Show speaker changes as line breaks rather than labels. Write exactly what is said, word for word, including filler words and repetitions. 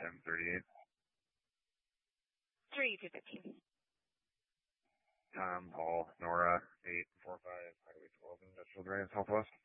ten thirty-eight.
three two fifteen.
Tom, Paul, Nora, eight four five, Highway twelve, Industrial Drive, Southwest.